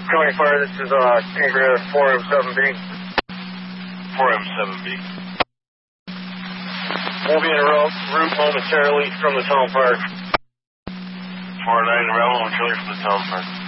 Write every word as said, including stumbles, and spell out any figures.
County Fire, this is uh, Kangaroo four M seven B. four M seven B. We'll be en route, route momentarily from the town park. four nine, route momentarily from the town park.